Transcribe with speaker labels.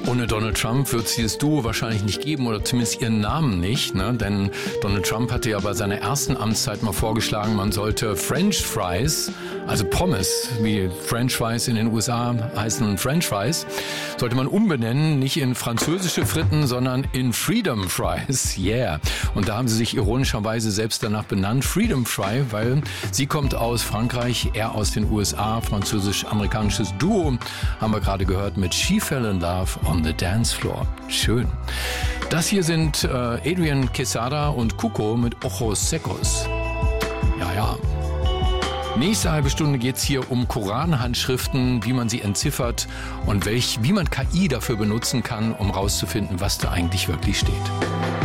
Speaker 1: Ohne Donald Trump wird es dieses Duo wahrscheinlich nicht geben oder zumindest ihren Namen nicht, ne? Denn Donald Trump hatte ja bei seiner ersten Amtszeit mal vorgeschlagen, man sollte French Fries, also Pommes, wie French Fries in den USA heißen French Fries, sollte man umbenennen, nicht in französische Fritten, sondern in Freedom Fries. Yeah. Und da haben sie sich ironischerweise selbst danach benannt, Freedom Fry, weil sie kommt aus Frankreich, er aus den USA, französisch-amerikanisches Duo, haben wir gerade gehört mit She Fell in Love on the Dance Floor. Schön. Das hier sind Adrian Quesada und Cuco mit Ojos Secos. Ja, ja. Nächste halbe Stunde geht's hier um Koranhandschriften, wie man sie entziffert und wie man KI dafür benutzen kann, um rauszufinden, was da eigentlich wirklich steht.